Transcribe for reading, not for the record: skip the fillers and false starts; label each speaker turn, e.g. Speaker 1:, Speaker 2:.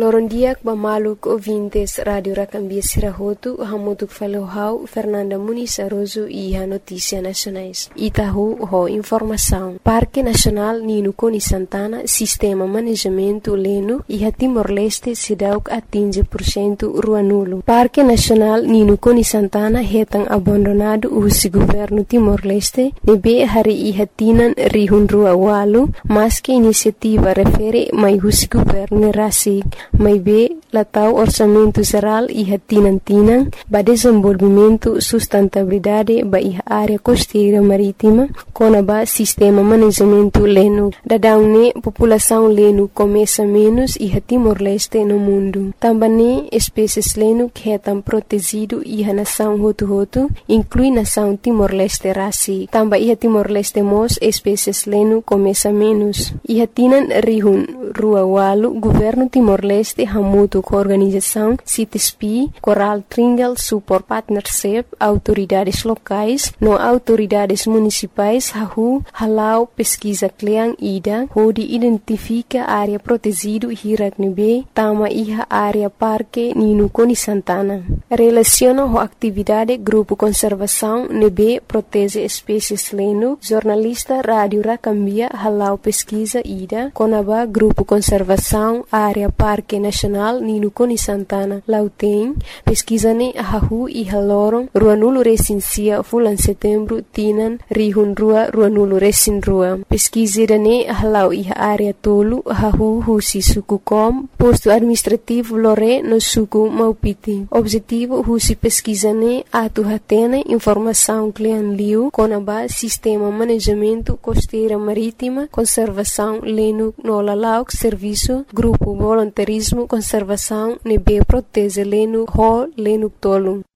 Speaker 1: Lorondiak bamaluk ouvintes Rádio Racambia Sirahotu, hamutuk falohau Fernanda Muniz Aroso e a Notícia Nacionais. Itahu ho informação. Parque Nacional Nino Coni Santana, Sistema Manejamento Leno e a Timor-Leste Sidauk atinge % rua nulo. Parque Nacional Nino Coni Santana retang abandonado o governo Timor-Leste, nebe hari e hatinan rihun rua walu, mas que iniciativa refere mai o governo Rasig, mai be latau orçamento geral e hatinan ba desenvolvimento sustentabilidade ba iha área costeira marítima, com ba sistema manejamento leno. Dadaune população leno começa menos e Timor-Leste no mundo. Também espécies leno que estão protegido e a nação Hotu, inclui nação Timor-Leste Rasig. Também iha Timor-Leste mos espécies leno começa menos. Iha tinan rihun rua walu governo Timor-Leste hamutu com organização CITESPI, Coral Triangle Support Partnership, autoridades locais, no autoridades municipais, halau pesquisa kleang ida, onde identifica área protegido hiraknebe, tama iha área parque Nino Coni Santana. Relaciona a atividade grupo conservação nebe protege espécies leno, jornalista Rádio Racambia halau pesquisa ida, conaba grupo conservação área Parque Nacional Nino Coni Santana. Lauteng, pesquisane hahu e haloron, rua nulo recensia fulan setembro tinan rihun rua nulo recin rua. Pesquisirane halau e área tolu hahu husi suku kom, posto administrativo lore no suku Maupiti. Objetivo husi pesquisane atu hatene informação klean liu conaba sistema manejamento costeira marítima, conservação leno no lalauk serviço, grupo voluntarismo conservação nebe protege leno ho leno tolu.